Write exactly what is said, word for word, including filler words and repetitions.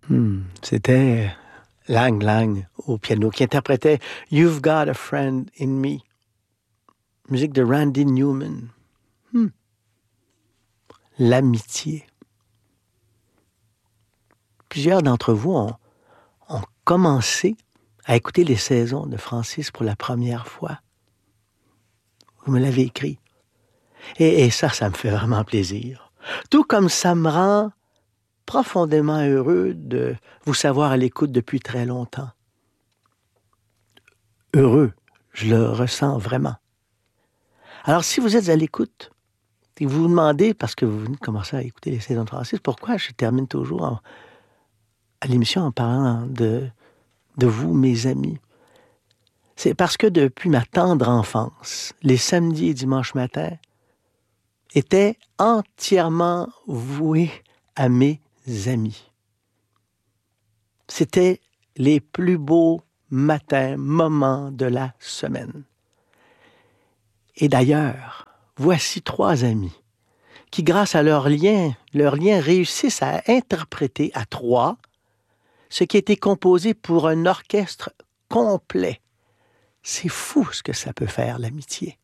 Hmm, C'était Lang Lang au piano qui interprétait You've Got a Friend in Me, musique de Randy Newman. Hmm. L'amitié. Plusieurs d'entre vous ont, ont commencé à écouter les saisons de Francis pour la première fois. Vous me l'avez écrit. Et, et ça, ça me fait vraiment plaisir. Tout comme ça me rend profondément heureux de vous savoir à l'écoute depuis très longtemps. Heureux, je le ressens vraiment. Alors, si vous êtes à l'écoute, et vous vous demandez, parce que vous venez de commencer à écouter les saisons de Francis, pourquoi je termine toujours en, à l'émission en parlant de, de vous, mes amis? C'est parce que depuis ma tendre enfance, les samedis et dimanches matins étaient entièrement voués à mes amis. C'était les plus beaux matins, moments de la semaine. Et d'ailleurs, voici trois amis qui, grâce à leur lien, leur lien réussissent à interpréter à trois ce qui a été composé pour un orchestre complet. C'est fou ce que ça peut faire, l'amitié.